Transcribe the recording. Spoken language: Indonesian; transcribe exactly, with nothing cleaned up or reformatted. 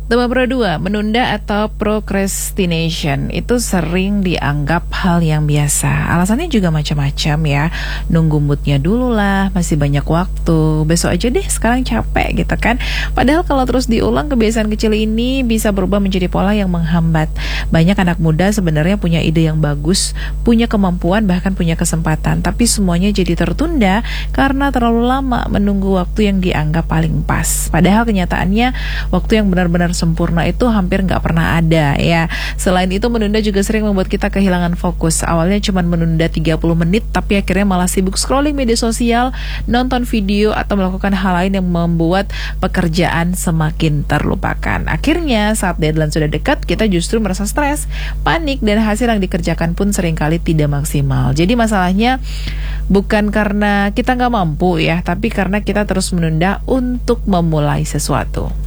Nomor dua, menunda atau procrastination itu sering dianggap hal yang biasa. Alasannya juga macam-macam ya. Nunggu moodnya dulu lah, masih banyak waktu. Besok aja deh, sekarang capek gitu kan. Padahal kalau terus diulang, kebiasaan kecil ini bisa berubah menjadi pola yang menghambat. Banyak anak muda sebenarnya punya ide yang bagus, punya kemampuan, bahkan punya kesempatan. Tapi semuanya jadi tertunda karena terlalu lama menunggu waktu yang dianggap paling pas. Padahal kenyataannya waktu yang benar-benar sempurna itu hampir nggak pernah ada ya. Selain itu, menunda juga sering membuat kita kehilangan fokus. Awalnya cuma menunda tiga puluh menit, tapi akhirnya malah sibuk scrolling media sosial, nonton video, atau melakukan hal lain yang membuat pekerjaan semakin terlupakan. Akhirnya saat deadline sudah dekat, kita justru merasa stres, panik, dan hasil yang dikerjakan pun seringkali tidak maksimal. Jadi masalahnya bukan karena kita nggak mampu ya, tapi karena kita terus menunda untuk memulai sesuatu.